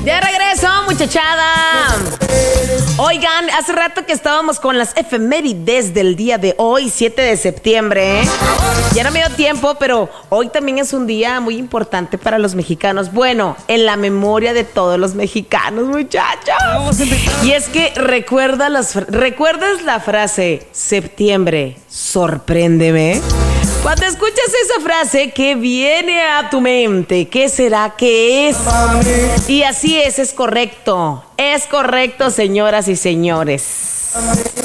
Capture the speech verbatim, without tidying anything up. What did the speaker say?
De regreso, muchachada. Oigan, hace rato que estábamos con las efemérides del día de hoy, siete de septiembre. Ya no me dio tiempo, pero hoy también es un día muy importante para los mexicanos. Bueno, en la memoria de todos los mexicanos, muchachos. Y es que recuerda las, ¿recuerdas la frase septiembre, sorpréndeme? Cuando escuchas esa frase, ¿qué viene a tu mente? ¿Qué será que es? Y así es, es correcto. Es correcto, señoras y señores.